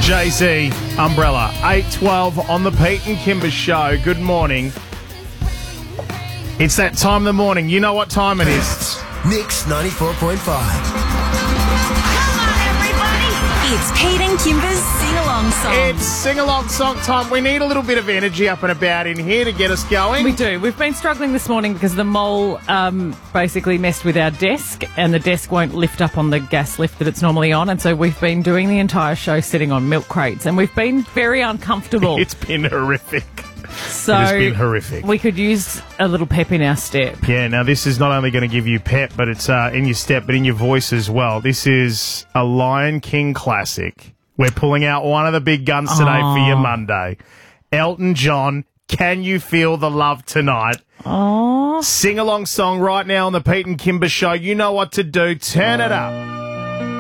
Jay-Z, Umbrella, 8:12 on the Pete and Kimber Show. Good morning. It's that time of the morning. You know what time it is. Mix 94.5. It's Pete and Kimber's sing-along song. It's sing-along song time. We need a little bit of energy up and about in here to get us going. We do. We've been struggling this morning because the mole basically messed with our desk and the desk won't lift up on the gas lift that it's normally on. And so we've been doing the entire show sitting on milk crates and we've been very uncomfortable. It's been horrific. So it has been horrific. We could use a little pep in our step. Yeah, now this is not only going to give you pep, but it's in your step, but in your voice as well. This is a Lion King classic. We're pulling out one of the big guns today for your Monday. Elton John, Can You Feel the Love Tonight? Oh. Sing-along song right now on the Pete and Kimber Show. You know what to do. Turn it up.